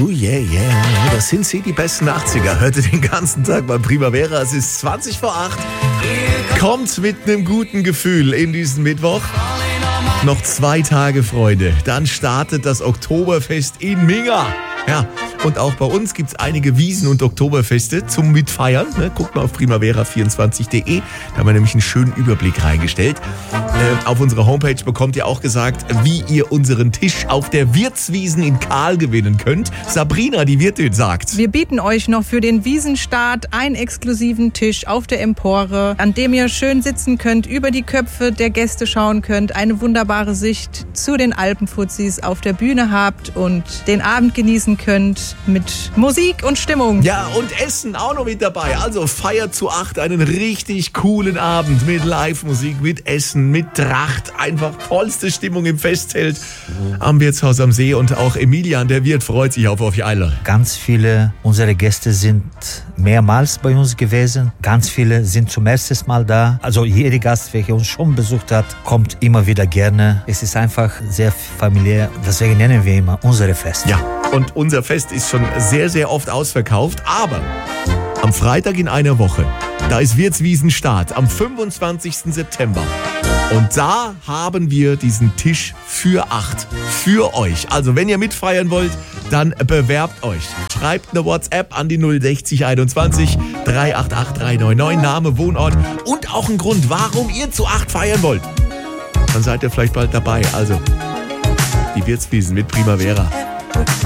Oh yeah, yeah. Das sind sie, die besten 80er. Hörte den ganzen Tag bei Primavera. Es ist 20 vor 8. Kommt mit einem guten Gefühl in diesen Mittwoch. Noch 2 Tage, Freunde. Dann startet das Oktoberfest in Minga. Ja, und auch bei uns gibt es einige Wiesen- und Oktoberfeste zum Mitfeiern. Guckt mal auf primavera24.de. Da haben wir nämlich einen schönen Überblick reingestellt. Auf unserer Homepage bekommt ihr auch gesagt, wie ihr unseren Tisch auf der Wirtswiesen in Kahl gewinnen könnt. Sabrina, die Wirtin, sagt: Wir bieten euch noch für den Wiesenstart einen exklusiven Tisch auf der Empore, an dem ihr schön sitzen könnt, über die Köpfe der Gäste schauen könnt, eine wunderbare Sicht zu den Alpenfuzis auf der Bühne habt und den Abend genießen könnt mit Musik und Stimmung. Ja, und Essen auch noch mit dabei. Also feiert zu 8 einen richtig coolen Abend mit Live-Musik, mit Essen, mit Tracht. Einfach tollste Stimmung im Festzelt am Wirtshaus am See. Und auch Emilian, der Wirt, freut sich auf euch alle. Ganz viele unserer Gäste sind mehrmals bei uns gewesen. Ganz viele sind zum ersten Mal da. Also jeder Gast, welcher uns schon besucht hat, kommt immer wieder gerne. Es ist einfach sehr familiär. Deswegen nennen wir immer unsere Fest. Ja, und unser Fest ist schon sehr, sehr oft ausverkauft. Aber am Freitag in einer Woche, da ist Wirtswiesenstart am 25. September. Und da haben wir diesen Tisch für 8 für euch. Also wenn ihr mitfeiern wollt, dann bewerbt euch. Schreibt eine WhatsApp an die 060 21 388 399, Name, Wohnort und auch ein Grund, warum ihr zu 8 feiern wollt. Dann seid ihr vielleicht bald dabei. Also die Wirtswiesen mit Primavera.